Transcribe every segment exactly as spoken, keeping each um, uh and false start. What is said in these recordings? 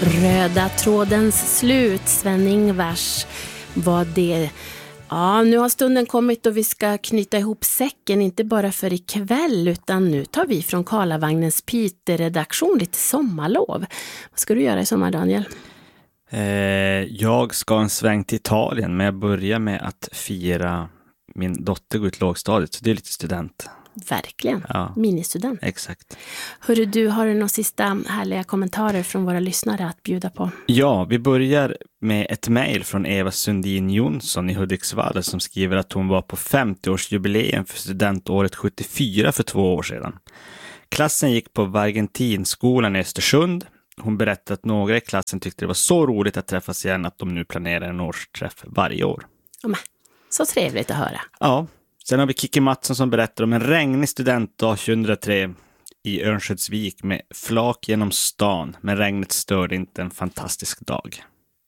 Röda trådens slut, Sven-Ingvars var det. Ja, nu har stunden kommit och vi ska knyta ihop säcken, inte bara för ikväll utan nu tar vi från Karlavagnens Piteå-redaktion lite sommarlov. Vad ska du göra i sommar, Daniel? Eh, jag ska en sväng till Italien, men jag börjar med att fira min dotter går ut lågstadiet, så det är lite student. Verkligen, ja. Ministudent. Exakt. Hörru du, har du några sista härliga kommentarer från våra lyssnare att bjuda på? Ja, vi börjar med ett mejl från Eva Sundin Jonsson i Hudiksvall som skriver att hon var på femtioårsjubileum för studentåret sjuttiofyra för två år sedan. Klassen gick på Vargentinskolan i Östersund. Hon berättade att några i klassen tyckte det var så roligt att träffas igen att de nu planerar en årsträff varje år. Oh, så trevligt att höra. Ja. Sen har vi Kiki Mattsson som berättar om en regnig studentdag tjugohundratre i Örnsköldsvik med flak genom stan, men regnet störde inte, en fantastisk dag.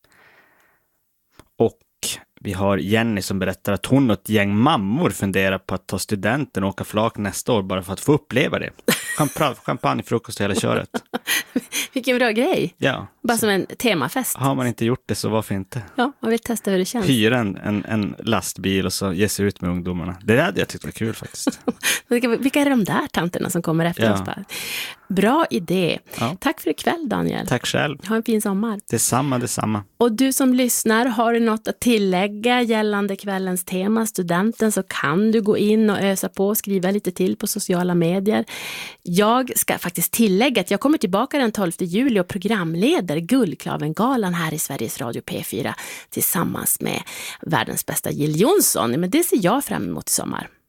Och vi har Jenny som berättar att hon och ett gäng mammor funderar på att ta studenten och åka flak nästa år bara för att få uppleva det. Champagne, champagnefrukost och hela köret. Vilken bra grej. Ja. Bara som en temafest. Har man inte gjort det så varför inte? Ja, man vill testa hur det känns. Hyra en, en, en lastbil och så ge sig ut med ungdomarna. Det hade jag tyckt var kul faktiskt. Vilka är de där tanterna som kommer efter ja. oss? Bara? Bra idé. Ja. Tack för ikväll, Daniel. Tack själv. Ha en fin sommar. Detsamma, detsamma. Och du som lyssnar, har du något att tillägga gällande kvällens tema, studenten, så kan du gå in och ösa på och skriva lite till på sociala medier. Jag ska faktiskt tillägga att jag kommer tillbaka den tolfte juli och programleder Guldklavengalan här i Sveriges Radio P fyra tillsammans med världens bästa Jill Johnson. Men det ser jag fram emot i sommar.